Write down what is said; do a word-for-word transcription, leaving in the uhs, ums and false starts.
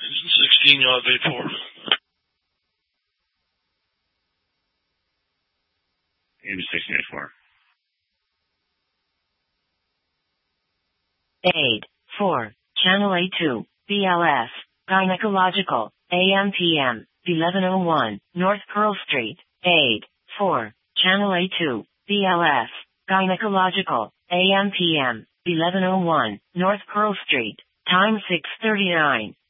sixteen yacht Vapor. Ames sixteen eighty-four. eight, four, Channel A two, B L S, Gynecological, A M P M, eleven oh one, North Pearl Street. eight, four, Channel A two, B L S, Gynecological, A M P M, eleven oh one, North Pearl Street. Time six thirty-nine.